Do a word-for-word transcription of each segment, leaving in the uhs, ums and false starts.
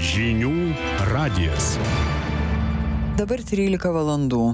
Žinių radijas. Dabar trylika valandų.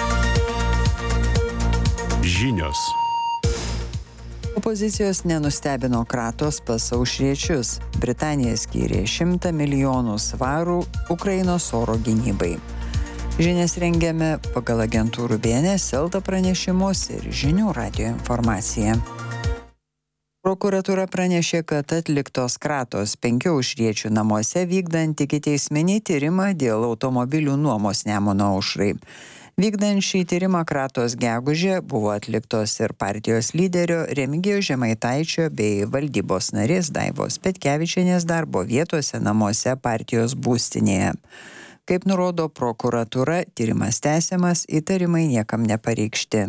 Žinios. Opozicijos nenustebino kratos pas aušriečius. Britanija skyrė šimtą milijonų svarų Ukrainos oro gynybai. Žinias rengiame pagal agentūrų B N S, Elta pranešimus ir Žinių radijo informaciją. Prokuratūra pranešė, kad atliktos kratos penkių aušriečių namuose vykdant ikiteisminį tyrimą dėl automobilių nuomos Nemuno aušrai. Vykdant šį tyrimą kratos gegužę buvo atliktos ir partijos lyderio Remigijaus Žemaitaičio bei valdybos narės Daivos Petkevičienės darbo vietose namuose partijos būstinėje. Kaip nurodo prokuratūra, tyrimas tęsiamas, įtarimai niekam nepareikšti.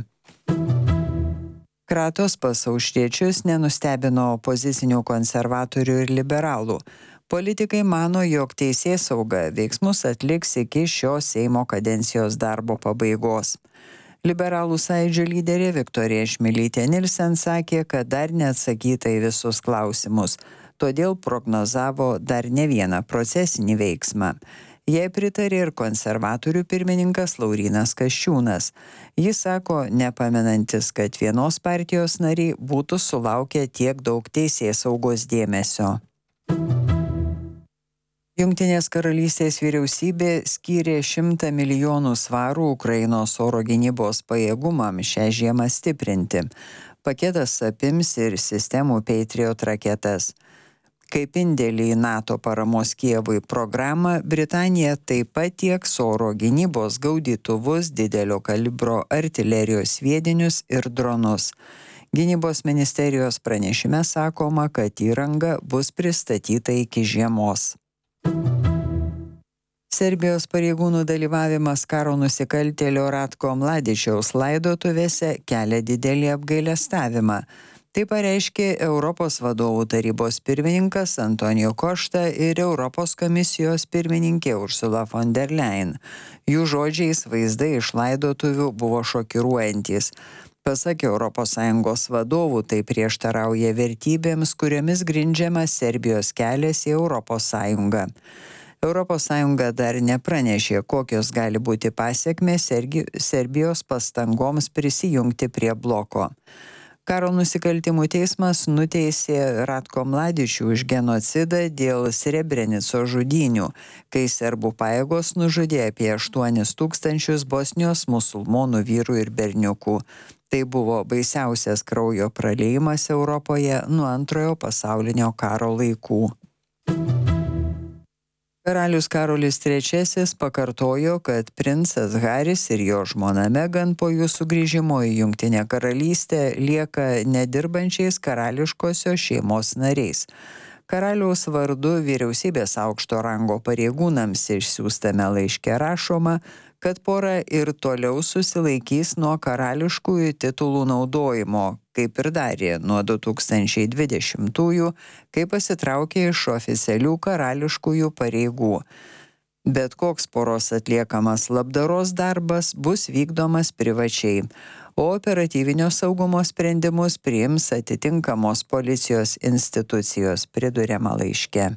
Kratos pas aušriečius nenustebino opozicinių konservatorių ir liberalų. Politikai mano, jog teisėsauga veiksmus atliks iki šios Seimo kadencijos darbo pabaigos. Liberalų sąjūdžio lyderė Viktorija Čmilytė Nilsen sakė, kad dar neatsakyta į visus klausimus, todėl prognozavo dar ne vieną procesinį veiksmą. Jai pritarė ir konservatorių pirmininkas Laurynas Kasčiūnas. Jis sako, nepamenantis, kad vienos partijos nariai būtų sulaukę tiek daug teisėsaugos dėmesio. Jungtinės karalystės vyriausybė skyrė šimtą milijonų svarų Ukrainos oro gynybos pajėgumam šią žiemą stiprinti. Paketas apims ir sistemų Patriot raketas. Kaip indėlį į NATO paramos Kijevui programą, Britanija taip pat tieks oro gynybos gaudytuvus, didelio kalibro artilerijos sviedinius ir dronus. Gynybos ministerijos pranešime sakoma, kad įranga bus pristatyta iki žiemos. Serbijos pareigūnų dalyvavimas karo nusikaltėlio Ratko Mladičiaus laidotuvėse kelia didelį apgailestavimą. Tai pareiškė Europos vadovų tarybos pirmininkas Antonijo Košta ir Europos komisijos pirmininkė Ursula von der Leyen. Jų žodžiais vaizdai iš laidotuvių buvo šokiruojantys. Pasak Europos Sąjungos vadovų, tai prieštarauja vertybėms, kuriomis grindžiama Serbijos kelias į Europos Sąjungą. Europos Sąjunga dar nepranešė, kokios gali būti pasekmės Serbijos pastangoms prisijungti prie bloko. Karo nusikaltimų teismas nuteisė Ratko Mladičių už genocidą dėl Srebrenico žudynių, kai serbų pajėgos nužudė apie aštuonis tūkstančius Bosnijos musulmonų vyrų ir berniukų. Tai buvo baisiausias kraujo praliejimas Europoje nuo antrojo pasaulinio karo laikų. Karalius Karolis trečiasis pakartojo, kad princas Haris ir jo žmona Megan po jų sugrįžimo į Jungtinę karalystę lieka nedirbančiais karališkosios šeimos nariais. Karaliaus vardu vyriausybės aukšto rango pareigūnams išsiųstame laiške rašoma, kad pora ir toliau susilaikys nuo karališkųjų titulų naudojimo, kaip ir darė nuo du tūkstančiai dvidešimtųjų, kai pasitraukė iš oficialių karališkųjų pareigų. Bet koks poros atliekamas labdaros darbas bus vykdomas privačiai, o operatyvinio saugumo sprendimus priims atitinkamos policijos institucijos, priduriama laiške.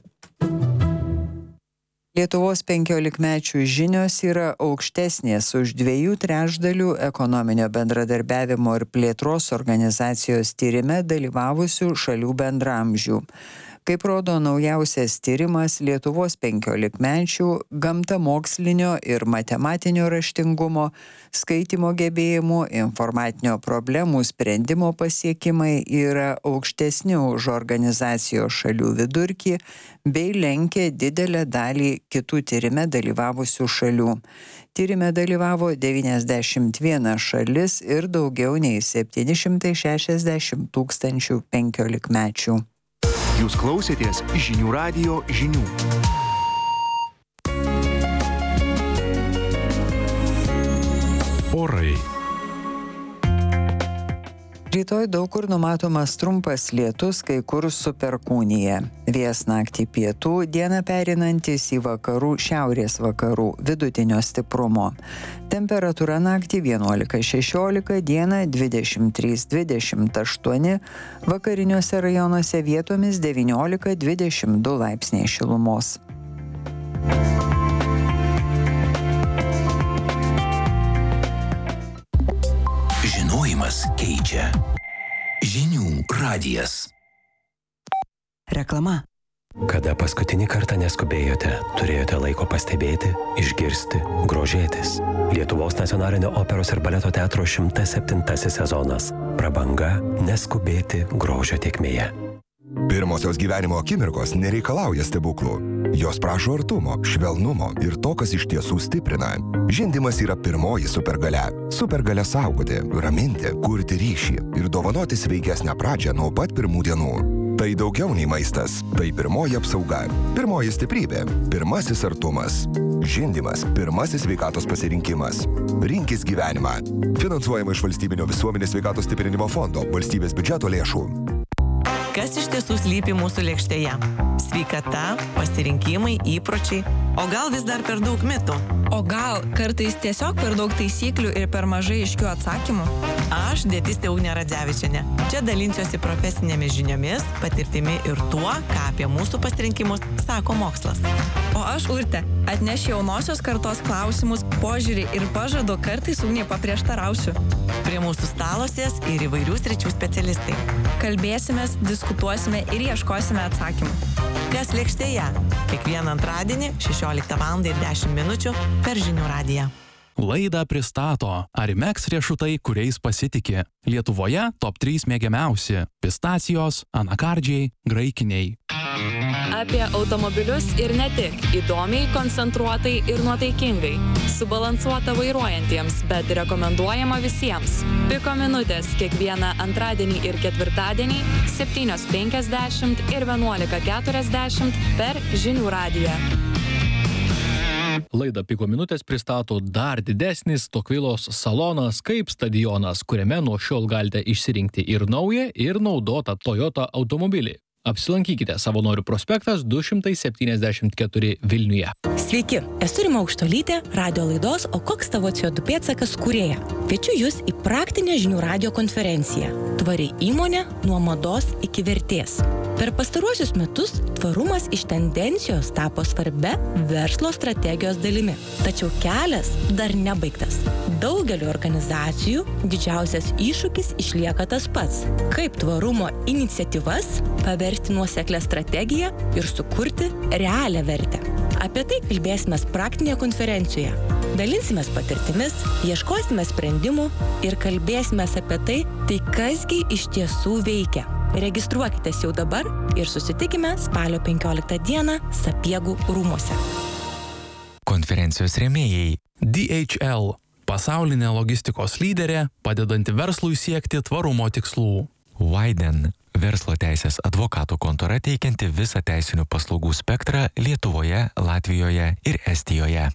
Lietuvos penkiolikmečių žinios yra aukštesnės už dviejų trečdalių ekonominio bendradarbiavimo ir plėtros organizacijos tyrime dalyvavusių šalių bendraamžių. Kaip rodo naujausias tyrimas, Lietuvos penkiolikmečių gamtamokslinio ir matematinio raštingumo, skaitymo gebėjimų, informatinio problemų sprendimo pasiekimai yra aukštesni už organizacijos šalių vidurkį bei lenkia didelę dalį kitų tyrime dalyvavusių šalių. Tyrime dalyvavo devyniasdešimt viena šalis ir daugiau nei septyni šimtai šešiasdešimt tūkstančių penkiolikmečių. Jūs klausėtės Žinių radijo žinių. Orai. Rytoj daug kur numatomas trumpas lietus, kai kur su perkūnija. Vėjas naktį pietų, dieną pereinantis į vakarų šiaurės vakarų vidutinio stiprumo. Temperatūra naktį vienuolika šešiolika, dieną dvidešimt trys dvidešimt aštuoni, vakariniuose rajonuose vietomis devyniolika dvidešimt du laipsniai šilumos. Žinojimas keičia. Žinių radijas. Reklama. Kada paskutinį kartą neskubėjote, turėjote laiko pastebėti, išgirsti, grožėtis. Lietuvos nacionalinio operos ir baleto teatro šimtas septintasis sezonas. Prabanga neskubėti grožio tėkmėje. Pirmosios gyvenimo akimirkos nereikalauja stebuklų. Jos prašo artumo, švelnumo ir to, kas iš tiesų stiprina. Žindymas yra pirmoji supergalia. Supergalia saugoti, raminti, kurti ryšį ir dovanoti sveikesnę pradžią nuo pat pirmų dienų. Tai daugiau nei maistas. Tai pirmoji apsauga. Pirmoji stiprybė. Pirmasis artumas. Žindymas. Pirmasis sveikatos pasirinkimas. Rinkis gyvenimą. Finansuojama iš Valstybinio visuomenės sveikatos stiprinimo fondo, valstybės biudžeto lėšų. Kas iš tiesų slypi mūsų lėkštėje? Sveikata, pasirinkimai, įpročiai, o gal vis dar per daug mitų? O gal kartais tiesiog per daug taisyklių ir per mažai aiškių atsakymų? Aš dietistė Ugnė Radzevičienė. Čia dalinsiuosi profesinėmis žiniomis, patirtimi ir tuo, ką apie mūsų pasirinkimus sako mokslas. O aš Urtė, atnešiu jaunosios kartos klausimus, požiūrį ir pažadu kartais Ugnė paprieštarausiu. Prie mūsų stalo sės ir įvairių sričių specialistai. Kalbėsimės, diskutuosime ir ieškosime atsakymų. Kas lėkštėje? Kiekvieną antradienį šešioliktą valandą ir dešimt minučių per Žinių radiją. Laidą pristato Arimex riešutai, kuriais pasitiki. Lietuvoje top trys mėgiamiausi – pistacijos, anakardžiai, graikiniai. Apie automobilius ir ne tik. Įdomiai, koncentruotai ir nuotaikingai. Subalansuota vairuojantiems, bet rekomenduojama visiems. Piko minutės kiekvieną antradienį ir ketvirtadienį septynios penkiasdešimt ir vienuolika keturiasdešimt per Žinių radiją. Laidą Piko minutės pristato dar didesnis Tokvilos salonas kaip stadionas, kuriame nuo šiol galite išsirinkti ir naują, ir naudotą Toyota automobilį. Apsilankykite Savanorių prospektas du šimtai septyniasdešimt keturi Vilniuje. Sveiki, esu Rima Aukštolytė, radio laidos O koks tavo C O du pėdsakas kūrėja. Kviečiu jūs į praktinę Žinių radijo konferenciją. Tvari įmonė nuo mados iki vertės. Per pastaruosius metus tvarumas iš tendencijos tapo svarbia verslo strategijos dalimi. Tačiau kelias dar nebaigtas. Daugeliu organizacijų didžiausias iššūkis išlieka tas pats. Kaip tvarumo iniciatyvas paversti nuoseklią strategiją ir sukurti realią vertę. Apie tai kalbėsime praktinėje konferencijoje. Dalinsimės patirtimis, ieškosime sprendimų ir kalbėsime apie tai, tai kasgi iš tiesų veikia. Registruokitės jau dabar ir susitikime spalio penkioliktą dieną Sapiegų rūmuose. Konferencijos rėmėjai D H L – pasaulinė logistikos lyderė, padedanti verslui siekti tvarumo tikslų. Widen – verslo teisės advokatų kontora teikianti visą teisinių paslaugų spektrą Lietuvoje, Latvijoje ir Estijoje.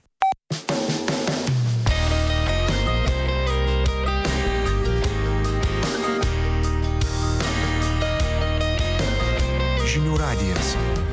Žinių radijas.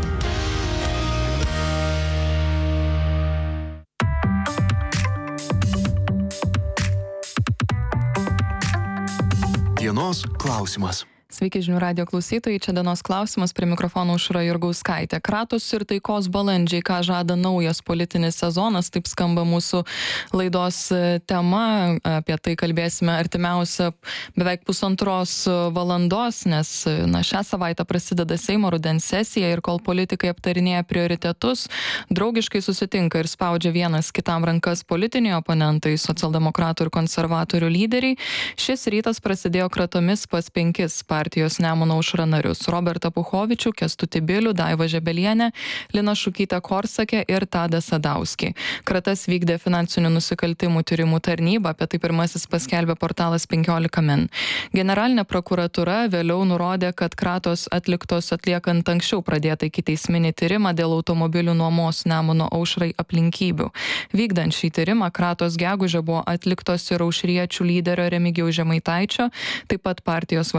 Dienos klausimas. Sveiki žinių radijo klausytojai, čia dienos klausimas, prie mikrofono Aušra Jurgauskaitė. Kratos ir taikos balandžiai, ką žada naujas politinis sezonas, taip skamba mūsų laidos tema. Apie tai kalbėsime artimiausią beveik pusantros valandos, nes na, šią savaitę prasideda Seimo rudens sesija ir kol politikai aptarinėja prioritetus, draugiškai susitinka ir spaudžia vienas kitam rankas politiniai oponentai, socialdemokratų ir konservatorių lyderiai. Šis rytas prasidėjo kratomis pas penkis partijos Nemuno aušra narius – Robertą Puchovičių, Kęstutį Bilių, Daivą Žebelienę, Liną Šukytę Korsakę ir Tadą Sadauskį. Kratas vykdė finansinių nusikaltimų tyrimų tarnybą, apie tai pirmasis paskelbė portalas penkiolika min. Generalinė prokuratūra vėliau nurodė, kad kratos atliktos atliekant anksčiau pradėtą ikiteisminį tyrimą dėl automobilių nuomos Nemuno aušrai aplinkybių. Vykdant šį tyrimą, kratos gegužę buvo atliktos ir aušriečių lyderio Remigijaus Žemaitaičio, taip pat partijos valdybos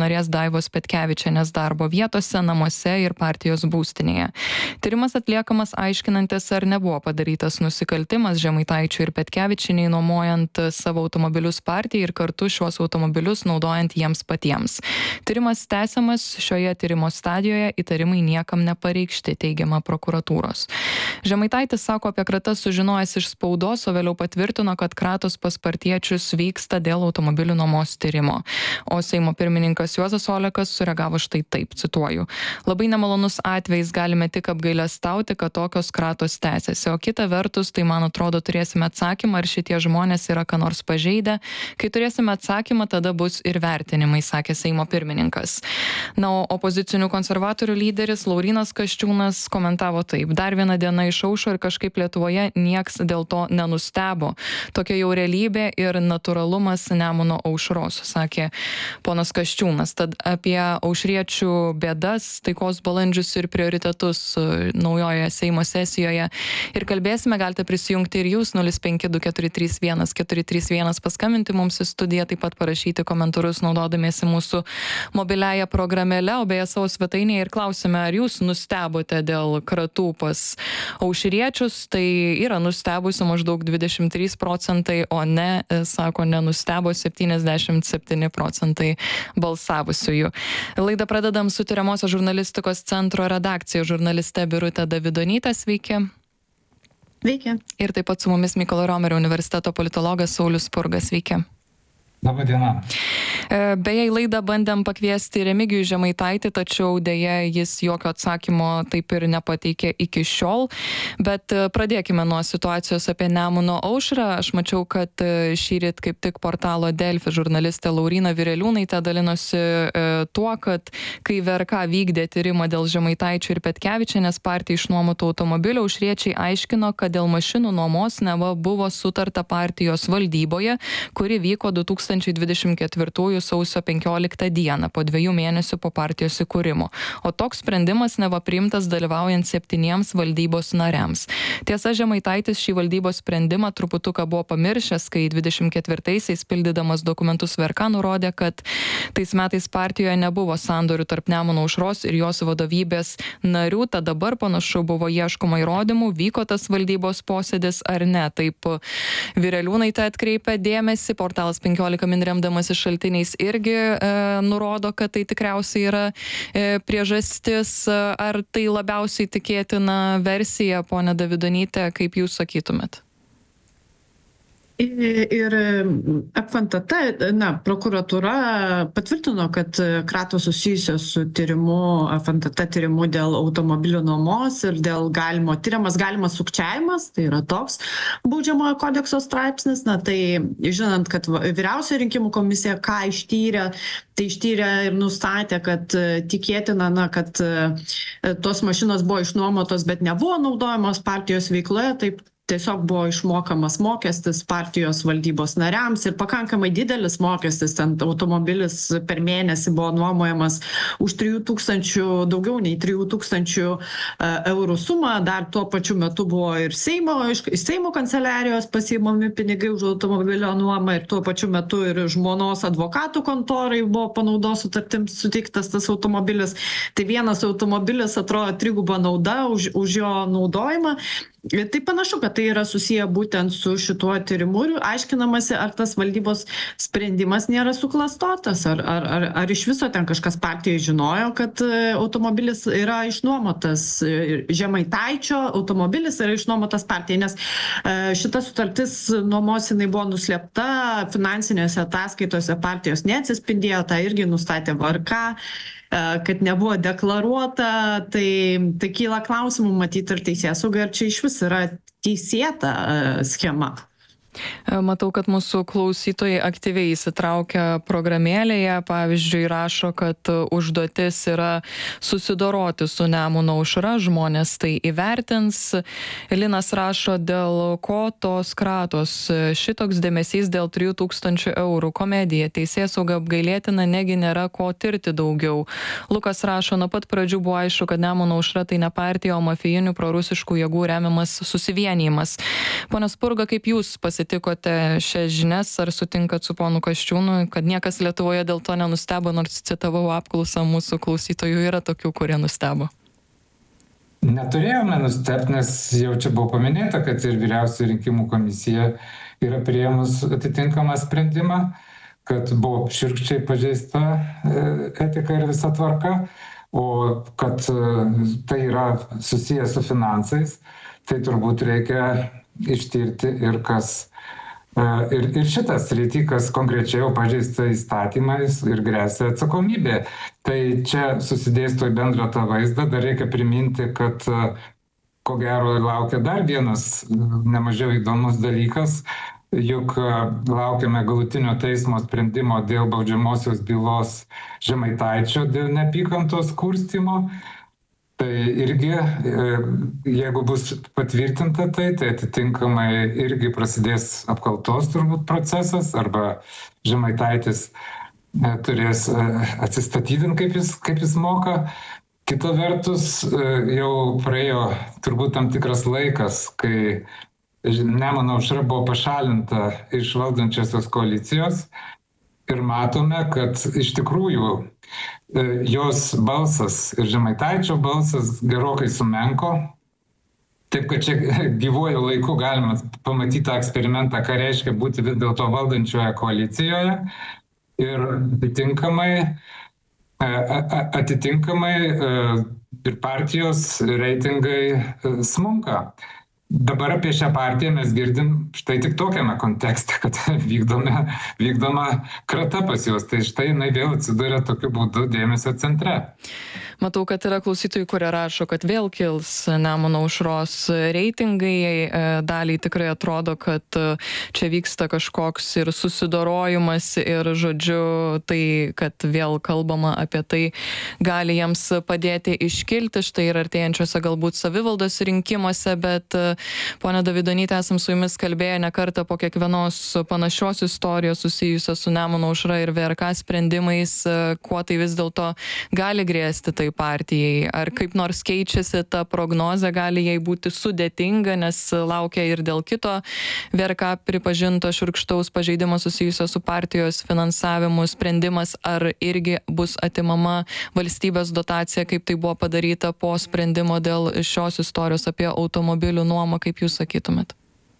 narės Daivos Petkevičienės darbo vietose, namuose ir partijos būstinėje. Tyrimas atliekamas aiškinantis, ar nebuvo padarytas nusikaltimas Žemaitaičiui ir Petkevičienei nuomojant savo automobilius partijai ir kartu šiuos automobilius naudojant jiems patiems. Tyrimas tęsiamas, šioje tyrimo stadijoje įtarimai niekam nepareikšti, teigiama prokuratūros. Žemaitaitis sako apie kratas sužinojęs iš spaudos, o vėliau patvirtino, kad kratos pas partiečius vyksta dėl automobilių nuomos tyrimo. O Seimo pirmininkas Juozas Olekas sureagavo štai taip, cituoju: "Labai nemalonus atvejais, galime tik apgailestauti, kad tokios kratos tęsiasi. O kita vertus, tai man atrodo turėsime atsakymą, ar šitie žmonės yra ką nors pažeidę. Kai turėsime atsakymą, tada bus ir vertinimai", sakė Seimo pirmininkas. Na, o opozicinių konservatorių lyderis Laurynas Kasčiūnas komentavo taip: "Dar viena diena išaušo ir kažkaip Lietuvoje nieks dėl to nenustebo. Tokia jau realybė ir natūralumas Nemuno aušros", sakė ponas Kasčiūnas. Tad apie aušriečių bėdas, taikos balandžius ir prioritetus naujoje Seimo sesijoje ir kalbėsime. Galite prisijungti ir jūs nulis penki du keturi trys vienas keturi trys vienas, paskambinti mums į studiją, taip pat parašyti komentarus naudodamiesi mūsų mobiliąją programėlę, o beje savo svetainėje ir klausime, ar jūs nustebote dėl kratų pas aušriečius. Tai yra nustebusi maždaug dvidešimt trys procentai, o ne, sako, nenustebo septyniasdešimt septyni procentai balsavusiųjų. Laidą pradedam su Tyriamosios žurnalistikos centro redakcija žurnaliste Birute Davidonyte. Sveiki. Sveiki. Ir taip pat su mumis Mykolo Romerio universiteto politologas Saulius Spurga. Sveiki. Labą dieną. Beje, į laidą bandėm pakviesti Remigijų Žemaitaitį, tačiau dėja jis jokio atsakymo taip ir nepateikė iki šiol. Bet pradėkime nuo situacijos apie Nemuno aušrą. Aš mačiau, kad šįryt kaip tik portalo Delfi žurnalistė Lauryna Vireliūnaitė dalinosi tuo, kad kai V R K vykdė tyrimą dėl Žemaitaičio ir Petkevičienės partijai išnuomotų automobilių, aušriečiai aiškino, kad dėl mašinų nuomos neva buvo sutarta partijos valdyboje, kuri vyko du tūkstančiai dvidešimt ketvirtųjų sausio penkioliktą dieną, po dviejų mėnesių po partijos įkūrimo. O toks sprendimas neva priimtas dalyvaujant septyniems valdybos nariams. Tiesa, Žemaitaitis šį valdybos sprendimą truputuką buvo pamiršęs, kai dvidešimt ketvirtaisiais pildydamas dokumentus V R K nurodė, kad tais metais partijoje nebuvo sandorių tarp Nemuno aušros ir jos vadovybės narių. Tad dabar panašu buvo ieškoma įrodymų, vyko tas valdybos posėdis ar ne. Taip Vireliūnaitė atkreipia dėmesį, portalas penkiolika min remdamasi šaltiniais irgi e, nurodo, kad tai tikriausiai yra e, priežastis. Ar tai labiausiai tikėtina versija, ponia Davidonyte, kaip jūs sakytumėt? Ir F N T T, na, prokuratūra patvirtino, kad kratos susijusios su tyrimu, F N T T tyrimu dėl automobilių nuomos ir dėl galimo tyriamas, galimas sukčiavimas, tai yra toks baudžiamojo kodekso straipsnis. Na, tai žinant, kad vyriausioji rinkimų komisija ką ištyrė, tai ištyrė ir nustatė, kad tikėtina, na, kad tos mašinos buvo išnuomotos, bet nebuvo naudojamos partijos veikloje, taip tiesiog buvo išmokamas mokestis partijos valdybos nariams ir pakankamai didelis mokestis, ten automobilis per mėnesį buvo nuomojamas už trijų tūkstančių, daugiau nei trijų tūkstančių eurų sumą. Dar tuo pačiu metu buvo ir Seimo, iš Seimo kanceliarijos pasiimami pinigai už automobilio nuomą ir tuo pačiu metu ir žmonos advokatų kontorai buvo panaudos sutartims suteiktas tas automobilis. Tai vienas automobilis atrodo triguba nauda už, už jo naudojimą. Tai panašu, kad tai yra susiję būtent su šituo tyrimu ir aiškinamasi, ar tas valdybos sprendimas nėra suklastotas, ar, ar, ar, ar iš viso ten kažkas partijai žinojo, kad automobilis yra išnuomotas, Žemaitaičio automobilis yra išnuomotas partijai, nes šita sutartis nuomos jinai buvo nuslėpta, finansinėse ataskaitose partijos neatsispindėjo, tą irgi nustatė V R K, kad nebuvo deklaruota, tai, tai kyla klausimų matyti ir teisėsaugai, ar čia iš vis yra teisėta schema. Matau, kad mūsų klausytojai aktyviai įsitraukia programėlėje. Pavyzdžiui, rašo, kad užduotis yra susidoroti su Nemuno aušra, žmonės tai įvertins. Linas rašo, dėl ko tos kratos, šitoks dėmesys dėl trijų tūkstančių eurų, komedija, teisėsauga apgailėtina, negi nėra ko tirti daugiau. Lukas rašo, nuo pat pradžių buvo aišku, kad Nemuno aušra tai ne partija, o mafijinių prorusiškų jėgų remiamas susivienijimas. Pone Spurga, kaip jūs pasitikėtumėte pasitikote šias žinias, ar sutinkat su ponu Kasčiūnu, kad niekas Lietuvoje dėl to nenustebo, nors citavau apklausą mūsų klausytojų, yra tokių, kurie nustebo? Neturėjome nustebti, nes jau čia buvo paminėta, kad ir vyriausioji rinkimų komisija yra priėmus atitinkamą sprendimą, kad buvo šiurkščiai pažeista etika ir visa tvarka, o kad tai yra susijęs su finansais, tai turbūt reikia ištirti ir kas ir, ir šitas sritį, kas konkrečiai jau pažeista įstatymais ir gresia atsakomybė. Tai čia susidėsto į bendrą tą vaizdą, dar reikia priminti, kad ko gero laukia dar vienas nemažiau įdomus dalykas, juk laukiame galutinio teismo sprendimo dėl baudžiamosios bylos Žemaitaičio dėl neapykantos kurstymo. Tai irgi, jeigu bus patvirtinta tai, tai atitinkamai irgi prasidės apkaltos turbūt procesas, arba Žemaitaitis turės atsistatydinti, kaip jis, kaip jis moka. Kita vertus, jau praėjo turbūt tam tikras laikas, kai Nemuno aušra buvo pašalinta iš valdančiosios koalicijos ir matome, kad iš tikrųjų jos balsas ir Žemaitaičio balsas gerokai sumenko. Taip, kad čia gyvuoju laiku galima pamatyti tą eksperimentą, ką reiškia būti vis dėlto valdančioje koalicijoje ir atitinkamai, atitinkamai ir partijos reitingai smunka. Dabar apie šią partiją mes girdim štai tik tokiame kontekste, kad vykdome, vykdoma krata pas juos. Tai štai jinai vėl atsiduria tokiu būdu dėmesio centre. Matau, kad yra klausytojų, kurie rašo, kad vėl kils Nemuno aušros reitingai. Daliai tikrai atrodo, kad čia vyksta kažkoks ir susidorojimas ir, žodžiu, tai, kad vėl kalbama apie tai, gali jiems padėti iškilti štai ir artėjančiose galbūt savivaldos rinkimuose, bet, ponia Davidonytė, esam su jumis kalbėję ne kartą po kiekvienos panašios istorijos susijusios su Nemuno aušra ir V R K sprendimais, kuo tai vis dėlto gali grėsti tai partijai, ar kaip nors keičiasi ta prognozė, gali jai būti sudėtinga, nes laukia ir dėl kito V R K pripažinto šiurkštaus pažeidimo susijusio su partijos finansavimu sprendimas, ar irgi bus atimama valstybės dotacija, kaip tai buvo padaryta po sprendimo dėl šios istorijos apie automobilių nuomą, kaip jūs sakytumėt?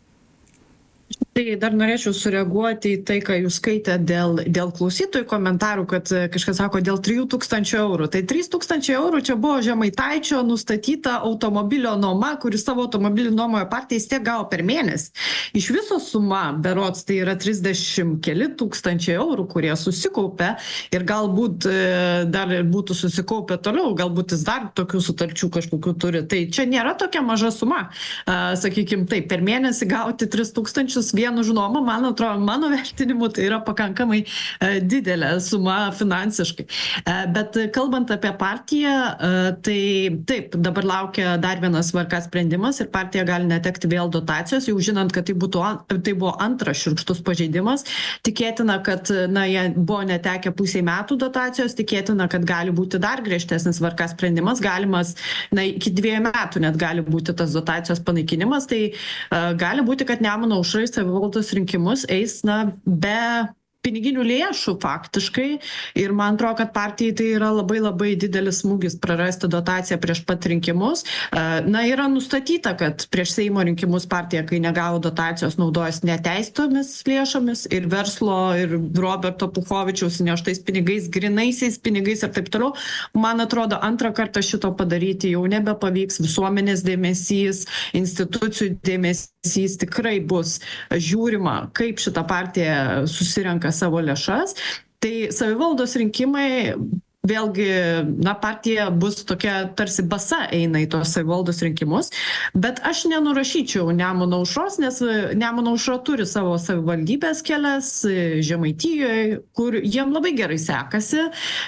Tai dar norėčiau sureaguoti į tai, ką jūs skaitėte dėl, dėl klausytojų komentarų, kad kažkas sako dėl trijų tūkstančių eurų. Tai trys tūkstančiai eurų čia buvo Žemaitaičio nustatyta automobilio nuoma, kuris savo automobilį nuomojo partijai tiek gavo per mėnesį. Iš viso suma, berods, tai yra trisdešimt keli tūkstančiai eurų, kurie susikaupė ir galbūt dar būtų susikaupę toliau, galbūt jis dar tokių sutarčių kažkokių turi. Tai čia nėra tokia maža suma. Sakykime, taip, per mėnesį gauti tris tūkstančius vien už nuomą, man atrodo, mano vertinimu tai yra pakankamai didelė suma finansiškai. Bet kalbant apie partiją, tai taip, dabar laukia dar vienas V R K sprendimas ir partija gali netekti vėl dotacijos, jau žinant, kad tai, būtų, tai buvo antras šiurkštus pažeidimas. Tikėtina, kad na, jie buvo netekę pusiai metų dotacijos, tikėtina, kad gali būti dar griežtesnis V R K sprendimas, galimas na, iki dviejų metų net gali būti tas dotacijos panaikinimas, tai uh, gali būti, kad Nemuno aušra savivaldos rinkimus eis na, be piniginių lėšų faktiškai ir man atrodo, kad partijai tai yra labai labai didelis smūgis prarasti dotaciją prieš pat rinkimus. Na, yra nustatyta, kad prieš Seimo rinkimus partija, kai negavo dotacijos, naudojasi neteistomis lėšomis ir verslo, ir Roberto Puchovičiaus neštais pinigais, grinaisiais pinigais ir taip toliau. Man atrodo, antrą kartą šito padaryti jau nebepavyks, visuomenės dėmesys, institucijų dėmesys tikrai bus žiūrima, kaip šita partija susirenka savo lėšas. Tai savivaldos rinkimai, vėlgi, na, partija bus tokia tarsi basa eina į tos savivaldos rinkimus, bet aš nenurašyčiau Nemuno aušros, nes Nemuno aušra turi savo savivaldybės kelias Žemaitijoje, kur jiem labai gerai sekasi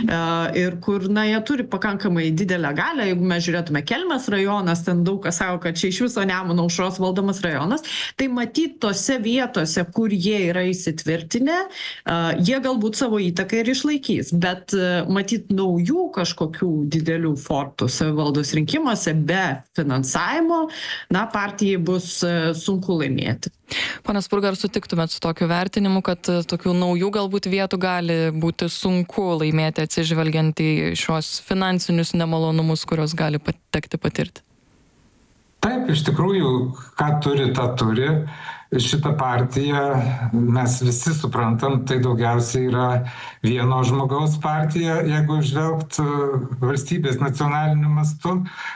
ir kur, na, jie turi pakankamai didelę galią. Jeigu mes žiūrėtume Kelmės rajonas, ten daug kas sako, kad čia iš viso Nemuno aušros valdomas rajonas, tai matyt tose vietose, kur jie yra įsitvirtinę, jie galbūt savo įtaką ir išlaikys, bet matyt kažkaip naujų kažkokių didelių fortų savivaldos rinkimuose be finansavimo, na, partijai bus sunku laimėti. Pone Spurga, ar sutiktumėt su tokiu vertinimu, kad tokių naujų galbūt vietų gali būti sunku laimėti atsižvelgiant į šios finansinius nemalonumus, kurios gali tekti patirti? Taip, iš tikrųjų, ką turi, tą turi. Šitą partiją mes visi suprantam, tai daugiausiai yra vieno žmogaus partija, jeigu žvelgt valstybės nacionaliniu mastu,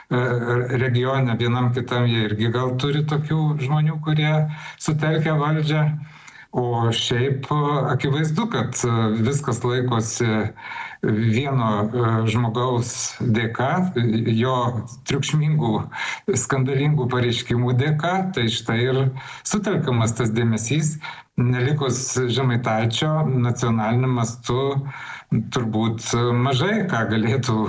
regione vienam kitam jie irgi gal turi tokių žmonių, kurie sutelkia valdžią. O šiaip akivaizdu, kad viskas laikosi vieno žmogaus dėka, jo triukšmingų, skandalingų pareiškimų dėka, tai štai ir sutelkiamas tas dėmesys, nelikus Žemaitaičio nacionaliniu mastu turbūt mažai ką galėtų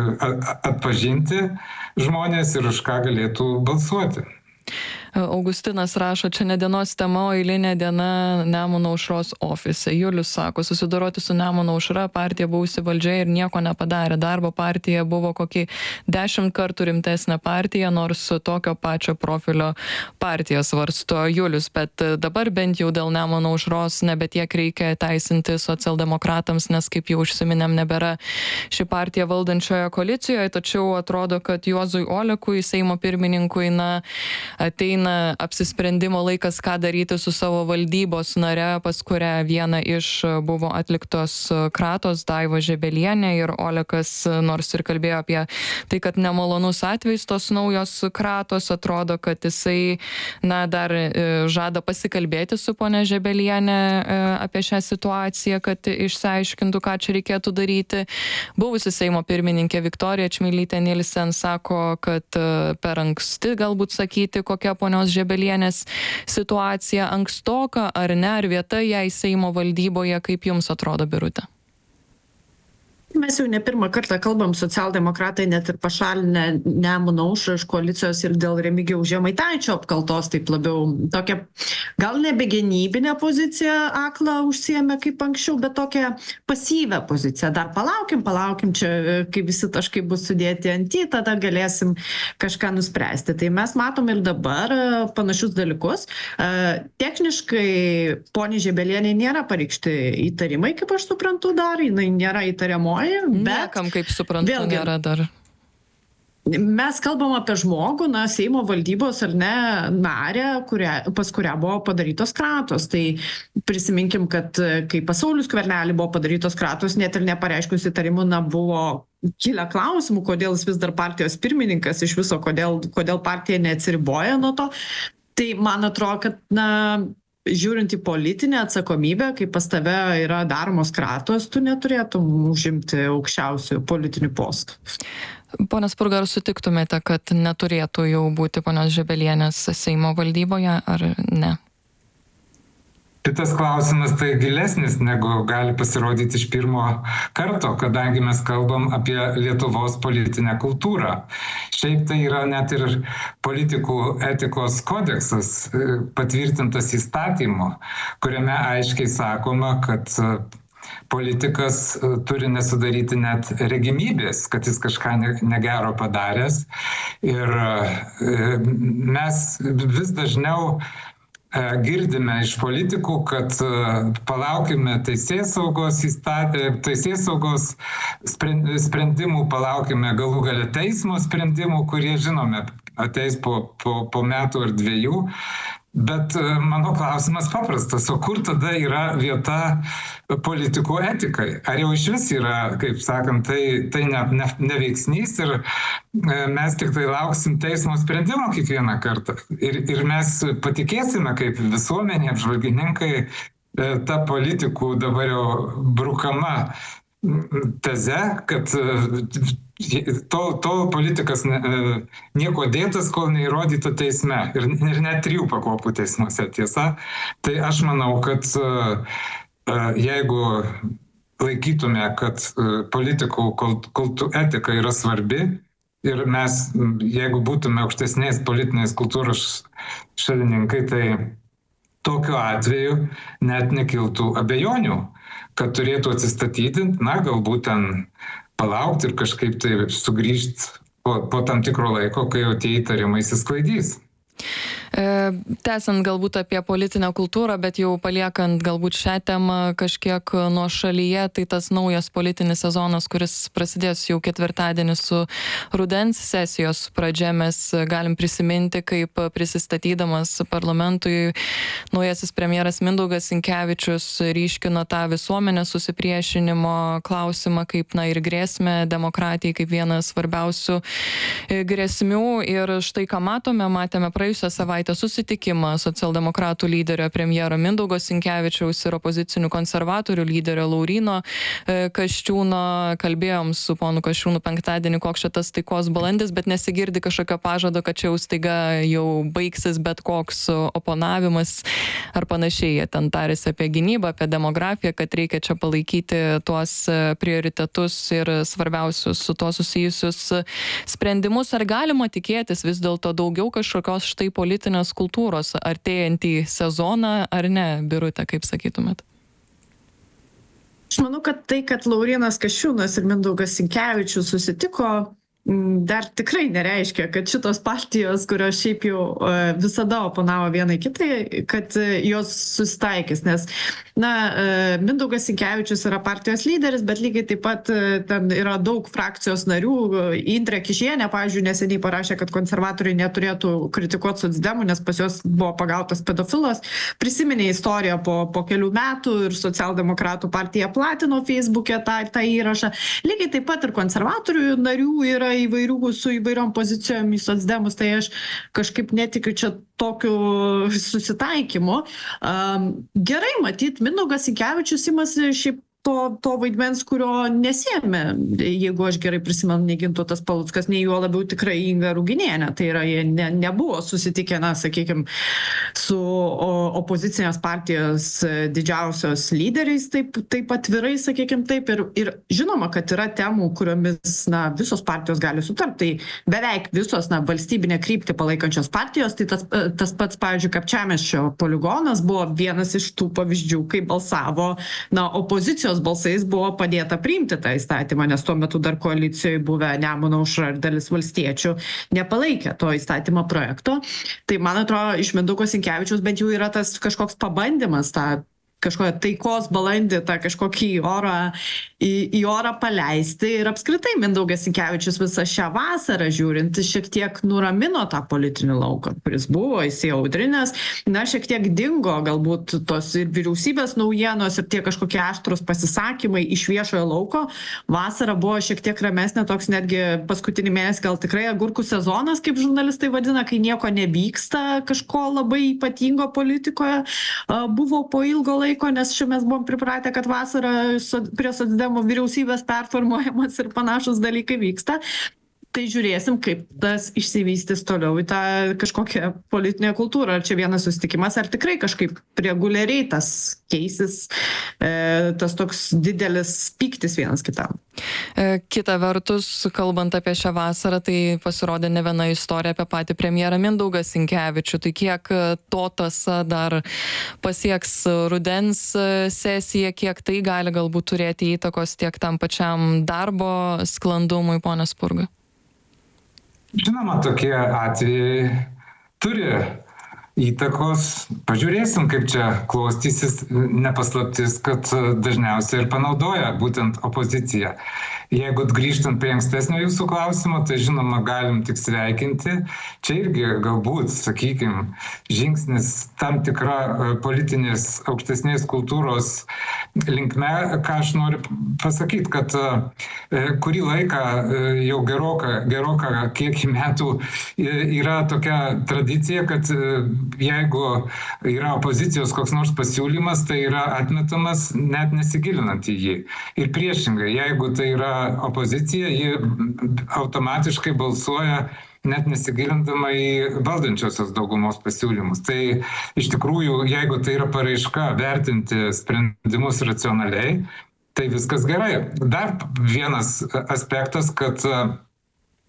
atpažinti žmonės ir už ką galėtų balsuoti. Augustinas rašo, čia ne dienos tema, o eilinė diena Nemuno aušros ofise. Julius sako, susidoroti su Nemuno aušra, partija buvusi valdžia ir nieko nepadarė. Darbo partija buvo kokį dešimt kartų rimtesnė partija, nors tokio pačio profilio partija, svarsto Julius. Bet dabar bent jau dėl Nemuno aušros nebetiek reikia teisinti socialdemokratams, nes kaip jau užsiminėm, nebėra ši partija valdančioje koalicijoje, tačiau atrodo, kad Juozui Olekui, Seimo pirmininkui, na, ateina apsisprendimo laikas, ką daryti su savo valdybos nare, pas kurią vieną iš buvo atliktos kratos, Daiva Žebelienė, ir Olekas, nors ir kalbėjo apie tai, kad nemalonus atvejs tos naujos kratos, atrodo, kad jisai, na, dar žada pasikalbėti su ponia Žebelienė apie šią situaciją, kad išsiaiškintų, ką čia reikėtų daryti. Buvusi Seimo pirmininkė Viktorija Čmilytė Nilsen sako, kad per anksti galbūt sakyti, kokia ponios Žebelienės situacija, ankstoka ar ne, ar vieta jai Seimo valdyboje, kaip jums atrodo, Birute? Mes jau ne pirmą kartą kalbam, socialdemokratai net ir pašalinę Nemuno aušrą iš koalicijos ir dėl Remigijaus Žemaitaičio apkaltos, taip labiau tokia gal nebegenybinė pozicija aklą užsiėmė kaip anksčiau, bet tokia pasyvę poziciją. Dar palaukim, palaukim čia, kai visi taškai bus sudėti ant į, tada galėsim kažką nuspręsti. Tai mes matom ir dabar panašius dalykus. Techniškai poniai Žebelienei nėra pareikšti įtarimai, kaip aš suprantu dar, jinai nėra įtariamoji. Niekam, kaip suprantu, vėlgi, nėra dar. Mes kalbam apie žmogų, na, Seimo valdybos ar ne narę, kuria, pas kurią buvo padarytos kratos. Tai prisiminkim, kad kai pas Saulių Skvernelį buvo padarytos kratos, net ir nepareiškus įtarimų, na, buvo kilę klausimų, kodėl jis vis dar partijos pirmininkas, iš viso, kodėl, kodėl partija neatsiriboja nuo to. Tai man atrodo, kad, na, žiūrint į politinę atsakomybę, kai pas tave yra daromos kratos, tu neturėtum užimti aukščiausių politinių postų. Pone Spurga, ar sutiktumėte, kad neturėtų jau būti ponios Žebelienės Seimo valdyboje, ar ne? Šitas klausimas tai gilesnis, negu gali pasirodyti iš pirmo karto, kadangi mes kalbam apie Lietuvos politinę kultūrą. Šiaip tai yra net ir politikų etikos kodeksas patvirtintas įstatymu, kuriame aiškiai sakoma, kad politikas turi nesudaryti net regimybės, kad jis kažką negero padaręs. Ir mes vis dažniau girdime iš politikų, kad palaukime teisėsaugos įstatymų, teisėsaugos sprendimų, palaukime galų gale teismo sprendimų, kurie, žinome, ateis po, po, po metų ar dviejų. Bet mano klausimas paprastas, o kur tada yra vieta politikų etikai? Ar jau iš vis yra, kaip sakant, tai, tai ne, ne, neveiksnys ir mes tik tai lauksim teismo sprendimo kiekvieną kartą. Ir, ir mes patikėsime, kaip visuomenė, apžvalgininkai, ta politikų dabar jau brukama teze, kad tol, tol politikas nieko dėtas, kol neįrodyta teisme. Ir, ir net trijų pakopų teismuose, tiesa. Tai aš manau, kad jeigu laikytume, kad politikų kultų etika yra svarbi ir mes, jeigu būtume aukštesnės politinės kultūros šalininkai, tai tokiu atveju net nekiltų abejonių, kad turėtų atsistatydinti, na, galbūt ten palaukti ir kažkaip tai sugrįžti po, po tam tikro laiko, kai jau tie įtarimai įsisklaidys. E, tęsiant galbūt apie politinę kultūrą, bet jau paliekant galbūt šią temą kažkiek nuo šalyje, tai tas naujas politinis sezonas, kuris prasidės jau ketvirtadienį su rudens sesijos pradžia, mes galim prisiminti, kaip prisistatydamas parlamentui naujasis premjeras Mindaugas Sinkevičius ryškino tą visuomenės susipriešinimo klausimą, kaip na ir grėsmę demokratijai, kaip vieną svarbiausių grėsmių. Ir štai ką matome, matėme praėjusią savaitę susitikimą socialdemokratų lyderio premjero Mindaugo Sinkevičiaus ir opozicinių konservatorių lyderio Lauryno Kasčiūno. Kalbėjom su ponu Kasčiūnu penktadienį, koks čia tas taikos balandis, bet nesigirdi kažkokio pažado, kad čia jau staiga jau baigsis bet koks oponavimas ar panašiai. Jie ten tarėsi apie gynybą, apie demografiją, kad reikia čia palaikyti tuos prioritetus ir svarbiausius su to susijusius sprendimus. Ar galima tikėtis vis dėlto daugiau kažkokios štai politinės kultūros artėjantį sezoną, ar ne, Birute, kaip sakytumėt? Aš manau, kad tai, kad Laurynas Kasčiūnas ir Mindaugas Sinkevičius susitiko, dar tikrai nereiškia, kad šitos partijos, kurios šiaip jau visada oponavo vienai kitai, kad jos susitaikys, nes, na, Mindaugas Sinkevičius yra partijos lyderis, bet lygiai taip pat ten yra daug frakcijos narių. Indrė Kižienė, pavyzdžiui, neseniai parašė, kad konservatoriai neturėtų kritikuoti socdemų, nes pas juos buvo pagautas pedofilas. Prisiminė istoriją po, po kelių metų ir socialdemokratų partija platino Facebook'e tą, tą įrašą. Lygiai taip pat ir konservatorių narių yra įvairių su įvairiom pozicijom į socdemus, tai aš kažkaip netikiu čia tokiu susitaikymu. Um, gerai matyt, Mindaugas Sinkevičius imasi šiaip to, to vaidmens, kurio nesėmė, jeigu aš gerai prisimenu, nei Gintautas Paluckas, nei juo labiau tikrai Inga Ruginienė. Tai yra, jie ne, nebuvo susitikę, na, sakykime, su o, opozicinės partijos didžiausios lyderiais, taip, taip atvirai, sakykime, taip. Ir, ir žinoma, kad yra temų, kuriomis, na, visos partijos gali sutarti. Tai beveik visos, na, valstybinę kryptį palaikančios partijos, tai tas, tas pats, pavyzdžiui, Kapčiamiesčio poligonas buvo vienas iš tų pavyzdžių, kai balsavo, na, opozicijos balsais buvo padėta priimti tą įstatymą, nes tuo metu dar koalicijoje buvę Nemuno aušra ir dalis valstiečių nepalaikė to įstatymo projekto. Tai man atrodo, iš Mindaugo Sinkevičiaus bent jau yra tas kažkoks pabandymas tą kažkokią taikos balandį, tą kažkokį orą, į, į orą paleisti. Ir apskritai Mindaugas Sinkevičius visą šią vasarą žiūrint šiek tiek nuramino tą politinį lauką, kuris buvo įsiaudrinęs. Na, šiek tiek dingo galbūt tos ir vyriausybės naujienos ir tie kažkokie aštrus pasisakymai iš viešojo lauko. Vasara buvo šiek tiek ramesnė, toks netgi paskutinį mėnesį gal tikrai agurkų sezonas, kaip žurnalistai vadina, kai nieko nevyksta kažko labai ypatingo politikoje. Buvo po ilgo laiko, nes šiuo mes buvom pripratę, kad vasarą prie socdemų vyriausybės performuojamas ir panašus dalykai vyksta. Tai žiūrėsim, kaip tas išsivystys toliau į tą kažkokią politinę kultūrą. Ar čia vienas susitikimas, ar tikrai kažkaip reguliariai tas keisis, e, tas toks didelis pyktis vienas kitam. E, kita vertus, kalbant apie šią vasarą, tai pasirodė ne viena istorija apie patį premjerą Mindaugą Sinkevičių. Tai kiek to tąsa dar pasieks rudens sesiją, kiek tai gali galbūt turėti įtakos tiek tam pačiam darbo sklandumui, ponia Spurga? Žinoma, tokie atvejai turi įtakos. Pažiūrėsim, kaip čia klostysis. Nepaslaptis, kad dažniausiai ir panaudoja būtent opoziciją. Jeigu grįžtant prie ankstesnio jūsų klausimo, tai žinoma, galim tik sveikinti. Čia irgi galbūt, sakykime, žingsnis tam tikra politinės aukštesnės kultūros linkme, ką aš noriu pasakyti, kad kurį laiką jau geroką, geroką kiekį metų yra tokia tradicija, kad jeigu yra opozicijos koks nors pasiūlymas, tai yra atmetamas net nesigilinant į jį. Ir priešingai, jeigu tai yra opozicija, ji automatiškai balsuoja net nesigilindama į valdančiosios daugumos pasiūlymus. Tai iš tikrųjų, jeigu tai yra paraiška vertinti sprendimus racionaliai, tai viskas gerai. Dar vienas aspektas, kad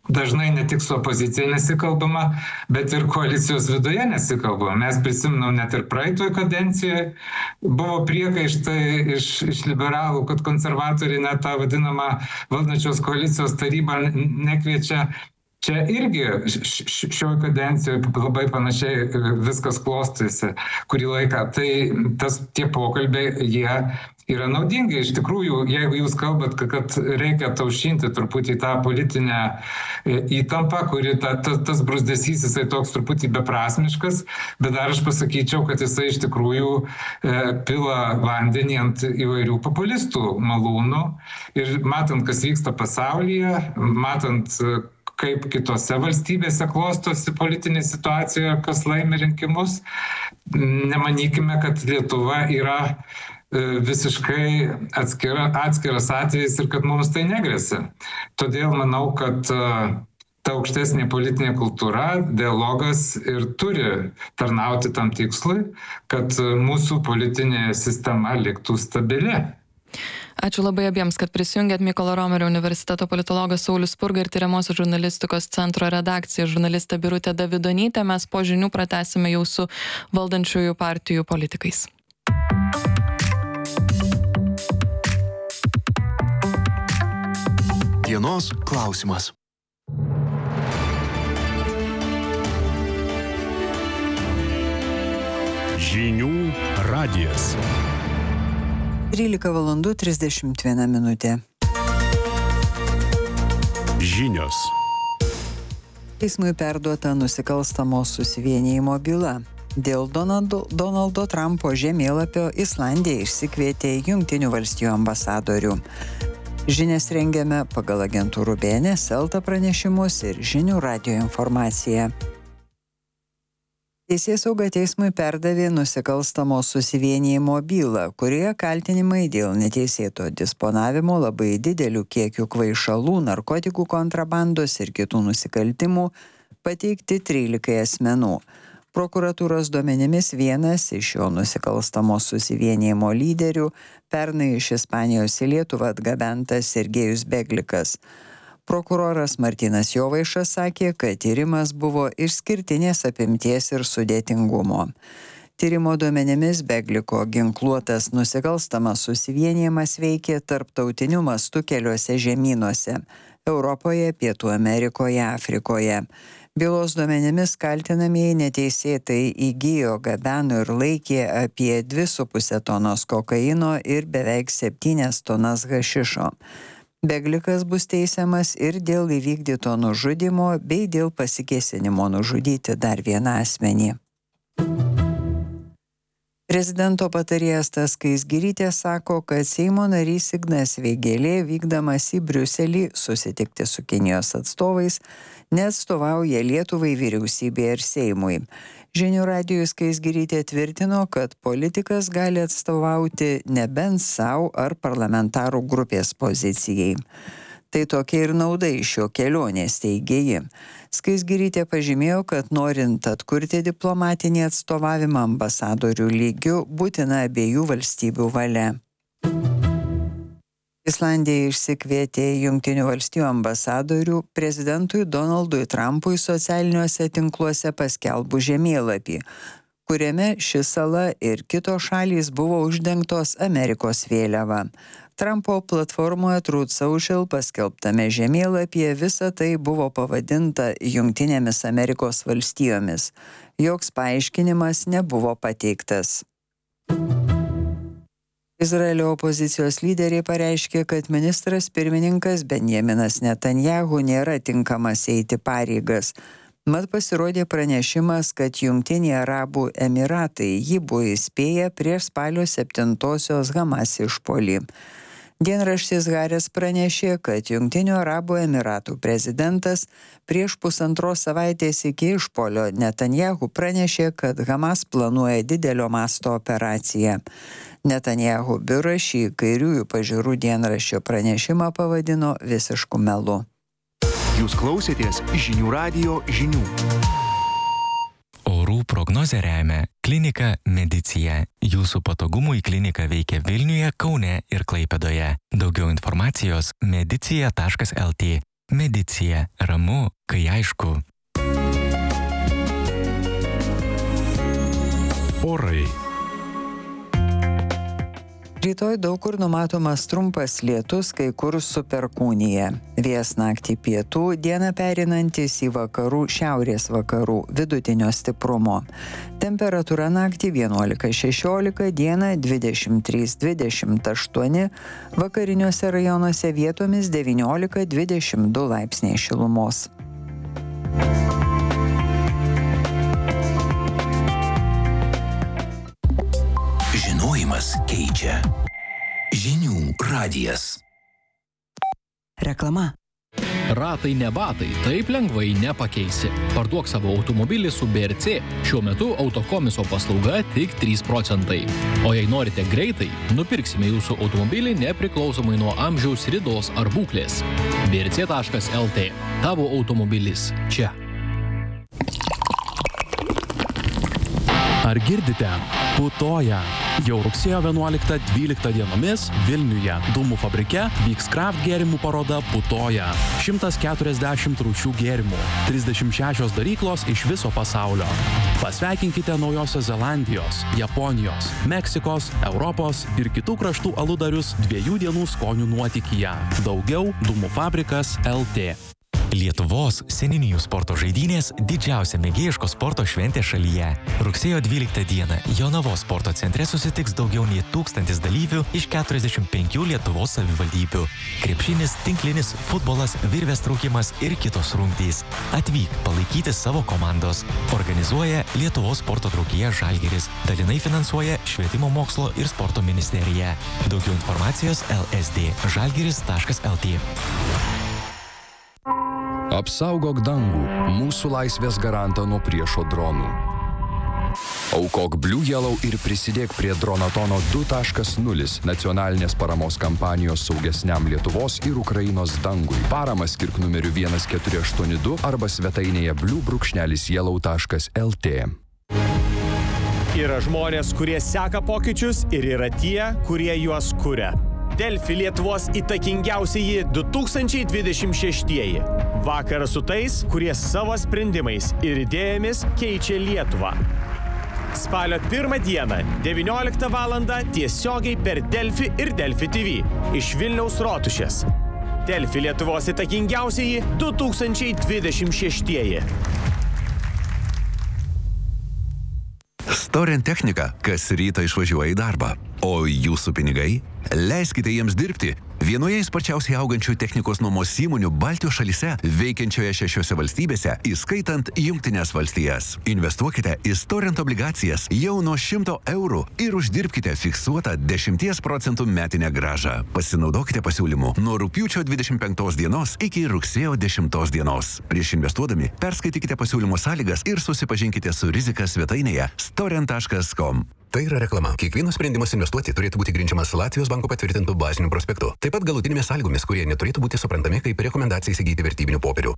dažnai ne tik su opozicija nesikalbama, bet ir koalicijos viduje nesikalbama. Mes prisiminam net ir praeitoje kadencijoje buvo priekaištai iš, iš liberalų, kad konservatoriai net tą vadinamą valdančios koalicijos tarybą nekviečia. Čia irgi šioje kadencijoje labai panašiai viskas klostosi kurį laiką. Tai tas, tie pokalbiai, jie yra naudingi. Iš tikrųjų, jeigu jūs kalbat, kad reikia taušinti truputį tą politinę įtampą, kuri ta, ta, tas bruzdesys, jisai toks truputį beprasmiškas, bet dar aš pasakyčiau, kad jisai iš tikrųjų e, pila vandenį ant įvairių populistų malūnų. Ir matant, kas vyksta pasaulyje, matant, kaip kitose valstybėse klostosi politinė situacija, kas laimi rinkimus, nemanykime, kad Lietuva yra visiškai atskira, atskiras atvejis ir kad mums tai negresia. Todėl manau, kad ta aukštesnė politinė kultūra, dialogas ir turi tarnauti tam tikslui, kad mūsų politinė sistema liktų stabili. Ačiū labai abiems, kad prisijungėt. Mykolo Romerio universiteto politologas Saulius Spurga ir tyriamosios žurnalistikos centro redakcija žurnalistė Birutė Davidonytė. Mes po žinių pratęsime jau su valdančiųjų partijų politikais. Dienos klausimas. Žinių radijas. trylika valandų trisdešimt viena minutė. Žinios. Teismui perduota nusikalstamo susivienijimo byla. Dėl Donaldo, Donaldo Trumpo žemėlapio Islandija išsikvietė Jungtinių valstijų ambasadorių. Žinias rengiame pagal agentūrų B N S, Elta pranešimus ir Žinių radijo informaciją. Teisėsauga teismui perdavė nusikalstamo susivienijimo bylą, kurioje kaltinimai dėl neteisėto disponavimo labai didelių kiekių kvaišalų, narkotikų kontrabandos ir kitų nusikaltimų pateikti trylikai asmenų. Prokuratūros duomenimis vienas iš šio nusikalstamo susivienijimo lyderių pernai iš Ispanijos į Lietuvą atgabentas Sergejus Beglikas. Prokuroras Martynas Jovaišas sakė, kad tyrimas buvo išskirtinės apimties ir sudėtingumo. Tyrimo duomenimis Begliko ginkluotas nusikalstamas susivienijimas veikė tarptautiniu mastu keliuose žemynuose – Europoje, Pietų Amerikoje, Afrikoje. Bylos duomenimis kaltinamieji neteisėtai įgijo, gabeno ir laikė apie dvi su puse tonos kokaino ir beveik septynias tonas hašišo. Beglikas bus teisiamas ir dėl įvykdyto nužudymo bei dėl pasikėsinimo nužudyti dar vieną asmenį. Prezidento patarėjas Tas Skaisgirytė sako, kad Seimo narys Ignas Vėgėlė vykdamas į Briuselį susitikti su Kinijos atstovais neatstovauja Lietuvai, vyriausybei ir Seimui. Žinių radijui Skaisgirytė tvirtino, kad politikas gali atstovauti nebent savo ar parlamentarų grupės pozicijai. Tai tokia ir nauda iš šio kelionės, teigė ji. Skaisgirytė pažymėjo, kad norint atkurti diplomatinį atstovavimą ambasadorių lygių, būtina abiejų valstybių valia. Islandija išsikvietė Jungtinių valstijų ambasadorių prezidentui Donaldui Trumpui socialiniuose tinkluose paskelbų žemėlapį, kuriame ši sala ir kitos šalys buvo uždengtos Amerikos vėliava. Trumpo platformoje Truth Social paskelbtame žemėlapyje visa tai buvo pavadinta Jungtinėmis Amerikos valstijomis. Joks paaiškinimas nebuvo pateiktas. Izraelio opozicijos lyderiai pareiškė, kad ministras pirmininkas Benjaminas Netanjahu nėra tinkamas eiti pareigas. Mat pasirodė pranešimas, kad Jungtiniai Arabų Emiratai jį buvo įspėję prieš spalio septintosios Hamas išpuolį. Dienraštis Haaretz pranešė, kad Jungtinių Arabų Emiratų prezidentas prieš pusantros savaitės iki išpuolio Netanjahu pranešė, kad Hamas planuoja didelio masto operaciją. Netanjahu biuras šį kairiųjų pažiūrų dienraščio pranešimą pavadino visišku melu. Jūs klausėtės Žinių radijo žinių. Orų prognozę remia Klinika Medicija. Jūsų patogumui klinika veikia Vilniuje, Kaune ir Klaipėdoje. Daugiau informacijos medicija taškas el tė. Medicija – ramu, kai aišku. Orai. Rytoj daug kur numatomas trumpas lietus, kai kur su perkūnija. Vėjas naktį pietų, dieną perinantis į vakarų šiaurės vakarų vidutinio stiprumo. Temperatūra naktį vienuolika šešiolika, dieną dvidešimt trys dvidešimt aštuoni, vakariniuose rajonuose vietomis devyniolika dvidešimt du laipsniai šilumos. Žinojimas keičia. Žinių radijas. Reklama. Ratai ne batai, taip lengvai nepakeisi. Parduok savo automobilį su B R C. Šiuo metu autokomiso paslauga tik trys procentai. O jei norite greitai, nupirksime jūsų automobilį nepriklausomai nuo amžiaus, ridos ar būklės. B R C taškas L T. Tavo automobilis čia. Ar girdite? Putoja. Jau rugsėjo vienuoliktą dvyliktą dienomis Vilniuje Dūmų fabrike vyks kraft gėrimų paroda Putoja. šimtas keturiasdešimt rūšių gėrimų, trisdešimt šešios daryklos iš viso pasaulio. Pasveikinkite Naujosios Zelandijos, Japonijos, Meksikos, Europos ir kitų kraštų aludarius dviejų dienų skonių nuotykyje. Daugiau Dūmų fabrikas L T. Lietuvos seniūnijų sporto žaidynės didžiausia mėgėjiško sporto šventė šalyje. Rugsėjo dvyliktą dieną Jonavos sporto centre susitiks daugiau nei tūkstantis dalyvių iš keturiasdešimt penkių Lietuvos savivaldybių. Krepšinis, tinklinis, futbolas, virvės traukimas ir kitos rungtys. Atvyk palaikyti savo komandos. Organizuoja Lietuvos sporto draugija Žalgiris. Dalinai finansuoja Švietimo mokslo ir sporto ministerija. Daugiau informacijos L S D žalgiris taškas L T. Apsaugok dangų, mūsų laisvės garantą nuo priešo dronų. Aukok Blue Yellow ir prisidėk prie Dronatono du taškas nulis nacionalinės paramos kampanijos saugesniam Lietuvos ir Ukrainos dangui. Paramą skirk numeriu vienas keturi aštuoni du arba svetainėje blue yellow taškas L T. Yra žmonės, kurie seka pokyčius ir yra tie, kurie juos kuria. Delfi Lietuvos įtakingiausieji du tūkstančiai dvidešimt šeštieji. Vakaras su tais, kurie savo sprendimais ir idėjomis keičia Lietuvą. Spalio pirmą dieną, devynioliktą valandą tiesiogiai per Delfi ir Delfi T V iš Vilniaus Rotušės. Delfi Lietuvos įtakingiausieji du tūkstančiai dvidešimt šeštieji. Storent technika kas rytą išvažiuoja į darbą, o jūsų pinigai? Leiskite jiems dirbti vienoje sparčiausiai augančių technikos nuomos įmonių Baltijos šalyse, veikiančioje šešiose valstybėse, įskaitant Jungtines valstijas. Investuokite į Storent obligacijas jau nuo šimto eurų ir uždirbkite fiksuotą dešimties procentų metinę grąžą. Pasinaudokite pasiūlymu nuo rugpjūčio dvidešimt penktos dienos iki rugsėjo dešimtos dienos. Prieš investuodami perskaitykite pasiūlymo sąlygas ir susipažinkite su rizika svetainėje storent taškas com. Tai yra reklama. Kiekvienas sprendimas investuoti turėtų būti grindžiamas Latvijos banko patvirtintų bazinių prospektų. Taip pat galutinėmis sąlygomis, kurie neturėtų būti suprantami kaip rekomendacija įsigyti vertybinių popierių.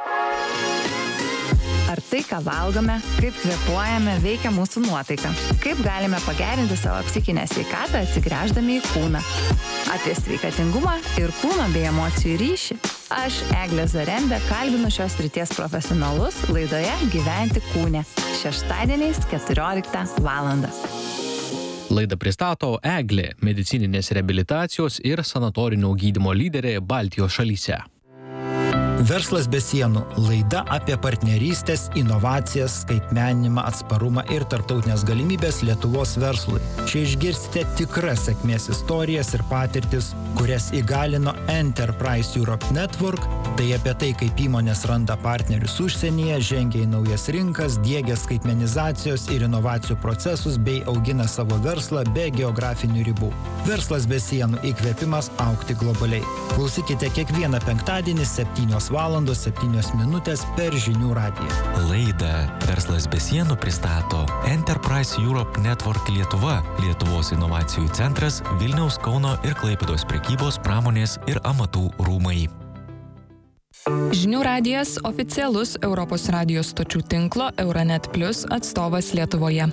Ar tai, ką valgome, kaip kvėpuojame, veikia mūsų nuotaiką? Kaip galime pagerinti savo psichinę sveikatą atsigręždami į kūną? Apie sveikatingumą ir kūno bei emocijų ryšį. Aš, Eglė Zarembė, kalbinu šios srities profesionalus laidoje Gyventi kūne. Šeštadieniais keturioliktą valandą. Laidą pristato Eglė, medicininės reabilitacijos ir sanatorinio gydymo lyderė Baltijos šalyse. Verslas be sienų – laida apie partnerystės, inovacijas, skaitmeninimą, atsparumą ir tarptautinės galimybės Lietuvos verslui. Čia išgirsite tikras sėkmės istorijas ir patirtis, kurias įgalino Enterprise Europe Network, tai apie tai, kaip įmonės randa partnerius užsienyje, žengia į naujas rinkas, diegia skaitmenizacijos ir inovacijų procesus bei augina savo verslą be geografinių ribų. Verslas be sienų – įkvėpimas augti globaliai. Klausykite kiekvieną penktadienį septynios valandos septynios minutės per Žinių radiją. Laidą Verslas be sienų pristato Enterprise Europe Network Lietuva, Lietuvos inovacijų centras, Vilniaus, Kauno ir Klaipėdos prekybos, pramonės ir amatų rūmai. Žinių radijas oficialus Europos radijos stočių tinklo Euronet Plus atstovas Lietuvoje.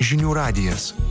Žinių radijas.